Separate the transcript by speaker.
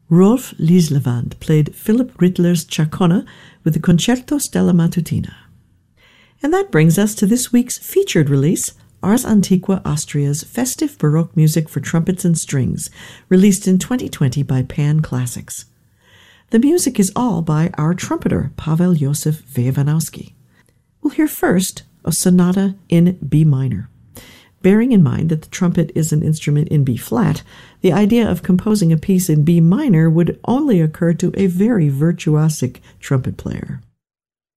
Speaker 1: Rolf Lieslevand played Philipp Rittler's Ciacona with the Concerto Stella Matutina. And that brings us to this week's featured release, Ars Antiqua Austria's festive Baroque music for trumpets and strings, released in 2020 by Pan Classics. The music is all by our trumpeter, Pavel Josef Wewanowski. We'll hear first a sonata in B minor. Bearing in mind that the trumpet is an instrument in B flat, the idea of composing a piece in B minor would only occur to a very virtuosic trumpet player.